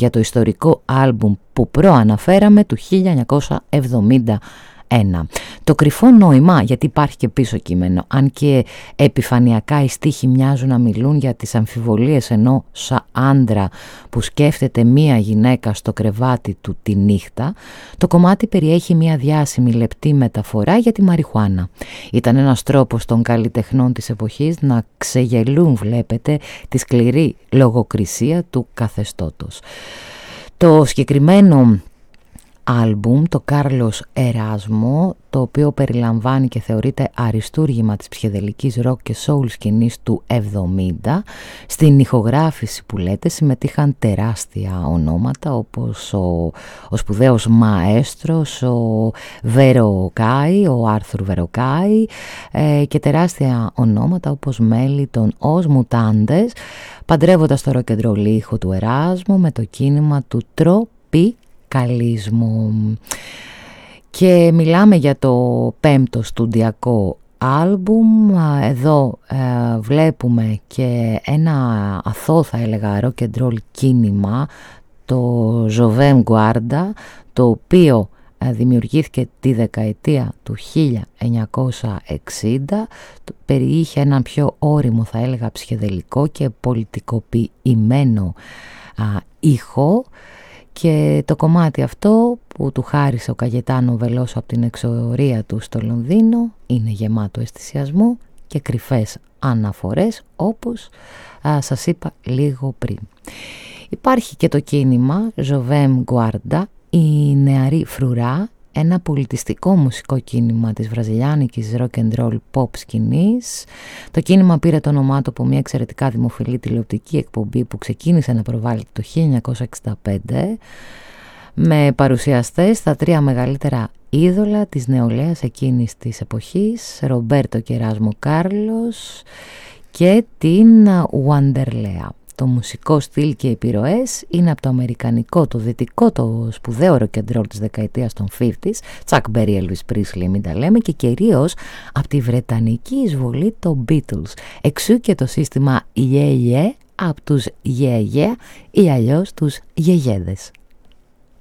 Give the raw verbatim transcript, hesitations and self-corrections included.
για το ιστορικό άλμπουμ που προαναφέραμε του χίλια εννιακόσια εβδομήντα ένα. Το κρυφό νόημα, γιατί υπάρχει και πίσω κείμενο, αν και επιφανειακά οι στίχοι μοιάζουν να μιλούν για τις αμφιβολίες ενός άντρα που σκέφτεται μία γυναίκα στο κρεβάτι του τη νύχτα, το κομμάτι περιέχει μία διάσημη λεπτή μεταφορά για τη μαριχουάνα. Ήταν ένας τρόπος των καλλιτεχνών της εποχής να ξεγελούν, βλέπετε, τη σκληρή λογοκρισία του καθεστώτος. Το συγκεκριμένο άλμπουμ, το Κάρλος Εράσμο, το οποίο περιλαμβάνει και θεωρείται αριστούργημα της ψυχεδελικής ροκ και soul σκηνής του εβδομήντα. Στην ηχογράφηση που λέτε συμμετείχαν τεράστια ονόματα όπως ο, ο σπουδαίος μαέστρος, ο Βεροκάι, ο Άρθουρ Βεροκάι ε, και τεράστια ονόματα όπως μέλη των Os Mutantes, παντρεύοντας το rock and roll ήχο του Εράσμο με το κίνημα του τροπι καλίσμου. Και μιλάμε για το πέμπτο στουντιακό άλμπουμ. Εδώ ε, βλέπουμε και ένα αθώο, θα έλεγα, rock and roll κίνημα, το Jovem Guarda, το οποίο ε, δημιουργήθηκε τη δεκαετία του χίλια εννιακόσια εξήντα. Περιείχε έναν πιο ώριμο, θα έλεγα, ψυχεδελικό και πολιτικοποιημένο α, ήχο. Και το κομμάτι αυτό που του χάρισε ο Καγετάνο Βελόσο από την εξορία του στο Λονδίνο είναι γεμάτο αισθησιασμό και κρυφές αναφορές, όπως α, σας είπα λίγο πριν. Υπάρχει και το κίνημα Jovem Guarda, η νεαρή φρουρά, ένα πολιτιστικό μουσικό κίνημα της βραζιλιάνικης rock and roll pop σκηνής. Το κίνημα πήρε το όνομά του από μια εξαιρετικά δημοφιλή τηλεοπτική εκπομπή που ξεκίνησε να προβάλλεται το χίλια εννιακόσια εξήντα πέντε, με παρουσιαστές τα τρία μεγαλύτερα είδωλα της νεολαίας εκείνης της εποχής, Ρομπέρτο και Εράσμο Κάρλος και την Wanderlea. Το μουσικό στυλ και οι επιρροές είναι από το αμερικανικό, το δυτικό, το σπουδαίο rock and roll της δεκαετίας των πενήντα, Chuck Berry, Elvis Presley, μην τα λέμε, και κυρίως από τη βρετανική εισβολή των Beatles. Εξού και το σύστημα Yeah Yeah από τους Yeah Yeah ή αλλιώς τους γεγέδες.